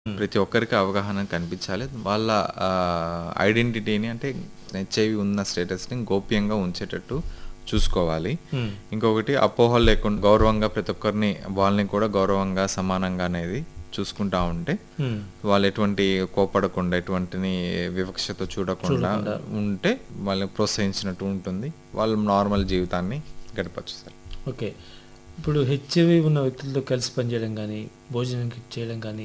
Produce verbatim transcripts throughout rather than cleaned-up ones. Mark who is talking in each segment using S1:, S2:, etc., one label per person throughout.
S1: హ్మ్.
S2: ప్రతి ఒక్కరికి అవగాహన కనిపించాలి. వాళ్ళ ఆహ్, ఐడెంటిటీని అంటే హెచ్ఐవి ఉన్న స్టేటస్‌ని గోప్యంగా ఉంచేటట్టు చూసుకోవాలి.
S1: హ్మ్.
S2: ఇంకొకటి అపోహలు లేకుండా గౌరవంగా ప్రతి ఒక్కరిని వాళ్ళని కూడా గౌరవంగా, సమానంగా అనేది చూసుకుంటా ఉంటే
S1: హ్మ్.
S2: వాళ్ళు ఎటువంటి కోప్పడకుండా, ఎటువంటిని వివక్షతో చూడకుండా
S1: చూడకుండా.
S2: ఉంటే వాళ్ళని ప్రోత్సహించినట్టు ఉంటుంది. వాళ్ళు నార్మల్ జీవితాన్ని గడపొచ్చు సార్.
S1: ఓకే. ఇప్పుడు హెచ్ఐవి ఉన్న వ్యక్తులతో కలిసి పనిచేయడం గానీ, భోజనం చేయడం గానీ,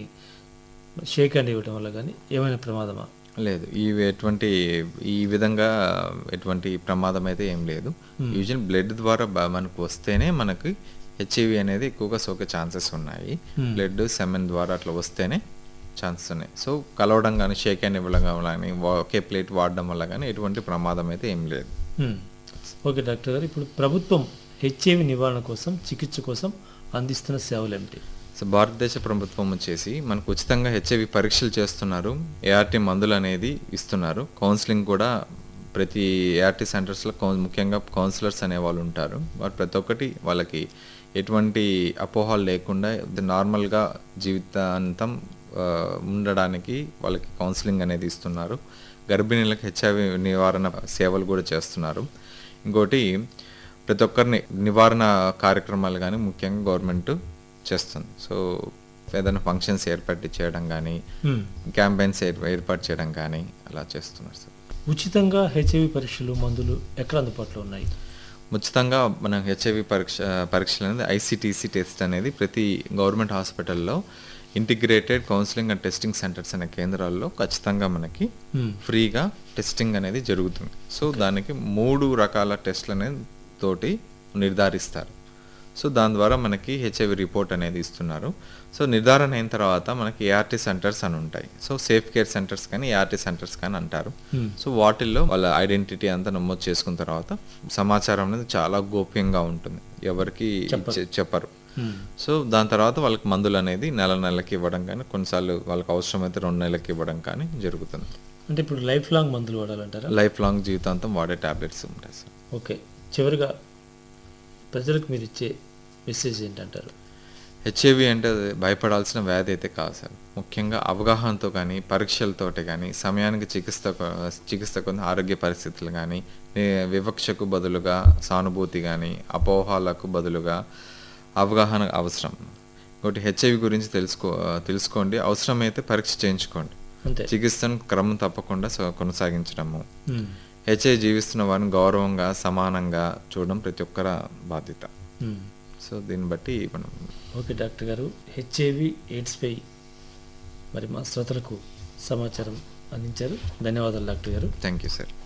S1: షేక్ హ్యాండ్ ఇవ్వడం వల్ల గానీ ఏమైనా ప్రమాదమా?
S2: లేదు. ఇవి ఎటువంటి ఈ విధంగా ఎటువంటి ప్రమాదం అయితే ఏం లేదు.
S1: హ్మ్.
S2: యూజువల్ బ్లడ్ ద్వారా బ మనకు వస్తేనే మనకి హెచ్ఐవి అనేది ఎక్కువగా సోకే ఛాన్సెస్ ఉన్నాయి.
S1: హ్మ్.
S2: బ్లడ్, సెమెన్ ద్వారా అట్లా వస్తేనే ఛాన్సెస్ ఉన్నాయి. సో, కలవడం గానీ, షేక్ హ్యాండ్ ఇవ్వడం గానీ, ఒకే ప్లేట్ వాడడం వల్ల గానీ ఎటువంటి ప్రమాదం అయితే ఏం లేదు.
S1: హ్మ్. ఓకే డాక్టర్ గారు. ఇప్పుడు ప్రభుత్వం హెచ్ఐవి నివారణ కోసం, చికిత్స కోసం అందిస్తున్న సేవలేమిటి?
S2: సో, భారతదేశ ప్రభుత్వం వచ్చేసి మనకు ఉచితంగా హెచ్ఐవి పరీక్షలు చేస్తున్నారు. ఏఆర్‌టీ మందులనేది ఇస్తున్నారు. కౌన్సెలింగ్ కూడా ప్రతి ఏఆర్‌టీ సెంటర్స్‌లో కౌ ముఖ్యంగా కౌన్సిలర్స్ అనేవాళ్ళు ఉంటారు. వారు ప్రతి ఒక్కటి వాళ్ళకి ఎటువంటి అపోహలు లేకుండా నార్మల్‌గా జీవితాంతం ఆహ్, ఉండడానికి వాళ్ళకి కౌన్సెలింగ్ అనేది ఇస్తున్నారు. గర్భిణీలకు హెచ్ఐవి నివారణ సేవలు కూడా చేస్తున్నారు. ఇంకోటి ప్రతి ఒక్కరిని నివారణ కార్యక్రమాలు గానీ ముఖ్యంగా గవర్నమెంట్ చేస్తుంది. సో, ఏదైనా ఫంక్షన్స్ ఏర్పాటు చేయడం గానీ,
S1: హ్మ్.
S2: క్యాంపెయిన్స్ ఏర్ ఏర్పాటు చేయడం కానీ అలా చేస్తున్నారు సార్.
S1: ఉచితంగా హెచ్ఐవి పరీక్షలు, మందులు ఎక్కడ అందుబాటులో ఉన్నాయి?
S2: ఉచితంగా మనం హెచ్ఐవి పరీక్ష పరీక్షలు అనేది ఐసీటీసీ టెస్ట్ అనేది ప్రతి గవర్నమెంట్ హాస్పిటల్‌లో integrated counselling and testing centres అనే కేంద్రాల్లో ఖచ్చితంగా మనకి
S1: హ్మ్.
S2: ఫ్రీగా టెస్టింగ్ అనేది జరుగుతుంది. సో, దానికి మూడు రకాల టెస్ట్‌లు అనేది తోటి నిర్ధారిస్తారు. సో, దాని ద్వారా మనకి హెచ్ఐవి రిపోర్ట్ అనేది ఇస్తున్నారు. సో, నిర్ధారణ అయిన తర్వాత మనకి ఏఆర్‌టీ సెంటర్స్ అని ఉంటాయి. సో, సేఫ్ కేర్ సెంటర్స్ కానీ, ఏఆర్‌టీ సెంటర్స్ కానీ అంటారు.
S1: హ్మ్.
S2: సో, వాటిల్లో వాళ్ళ ఐడెంటిటీ అంతా నమోదు చేసుకున్న తర్వాత సమాచారం అనేది చాలా గోప్యంగా ఉంటుంది. ఎవరికీ
S1: చెప్పరు.
S2: చె చెప్పరు.
S1: హ్మ్.
S2: సో, దాని తర్వాత వాళ్ళకి మందులు అనేది నెల నెలకి ఇవ్వడం కానీ, కొన్నిసార్లు వాళ్ళకి అవసరమైతే రెండు నెలలకి ఇవ్వడం కానీ జరుగుతుంది.
S1: అంటే ఇప్పుడు లైఫ్ లాంగ్ మందులు వాడాలంటారా?
S2: లైఫ్ లాంగ్ జీవితాంతం వాడే టాబ్లెట్స్ ఉంటాయి సార్.
S1: ఓకే. చివరిగా ప్రజలకు మీరు ఇచ్చే మెసేజ్ ఏంటంటారు?
S2: హెచ్ఐవి అంటే అది భయపడాల్సిన వ్యాధి అయితే కాదు సార్. ముఖ్యంగా అవగాహనతో కానీ, పరీక్షలతోటి కానీ, సమయానికి చికిత్స చికిత్స కొన్ని ఆరోగ్య పరిస్థితులు కానీ, వివక్షకు బదులుగా సానుభూతి కానీ, అపోహలకు బదులుగా అవగాహన అవసరం. ఇంకోటి హెచ్ఐవి గురించి తెలుసుకో తెలుసుకోండి. అవసరమైతే పరీక్ష చేయించుకోండి.
S1: అంతే.
S2: చికిత్సను క్రమం తప్పకుండా స కొనసాగించడము.
S1: హ్మ్.
S2: హెచ్ఐవి జీవిస్తున్న వారిని గౌరవంగా, సమానంగా చూడడం ప్రతి ఒక్కరి బాధ్యత.
S1: హ్మ్.
S2: సో, దీన్ని బట్టి మనం
S1: ఓకే డాక్టర్ గారు. హెచ్ఐవి ఎయిడ్స్పై మరి మా శ్రోతలకు సమాచారం అందించారు. ధన్యవాదాలు డాక్టర్ గారు.
S2: Thank you sir.